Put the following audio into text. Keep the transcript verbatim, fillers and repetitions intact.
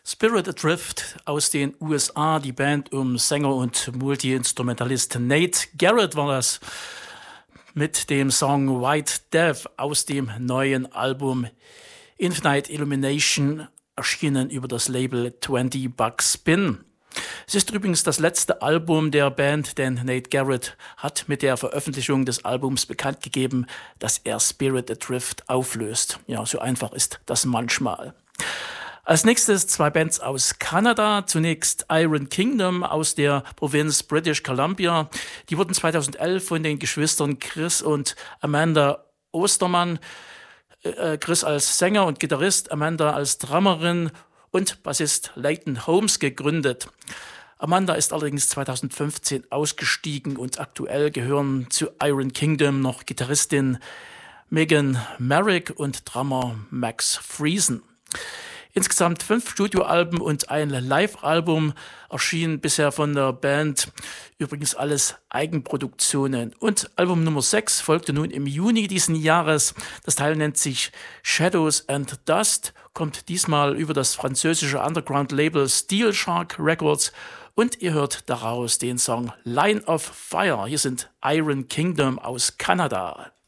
Spirit Adrift aus den U S A, die Band um Sänger und Multi-Instrumentalist Nate Garrett war das mit dem Song White Death aus dem neuen Album Infinite Illumination, erschienen über das Label zwanzig Buck Spin. Es ist übrigens das letzte Album der Band, denn Nate Garrett hat mit der Veröffentlichung des Albums bekannt gegeben, dass er Spirit Adrift auflöst. Ja, so einfach ist das manchmal. Als nächstes zwei Bands aus Kanada. Zunächst Iron Kingdom aus der Provinz British Columbia. Die wurden zweitausendelf von den Geschwistern Chris und Amanda Ostermann, äh, Chris als Sänger und Gitarrist, Amanda als Drummerin und Bassist Leighton Holmes gegründet. Amanda ist allerdings zweitausendfünfzehn ausgestiegen und aktuell gehören zu Iron Kingdom noch Gitarristin Megan Merrick und Drummer Max Friesen. Insgesamt fünf Studioalben und ein Live-Album erschienen bisher von der Band, übrigens alles Eigenproduktionen. Und Album Nummer sechs folgte nun im Juni diesen Jahres. Das Teil nennt sich Shadows and Dust, kommt diesmal über das französische Underground-Label Steel Shark Records und ihr hört daraus den Song Line of Fire. Hier sind Iron Kingdom aus Kanada.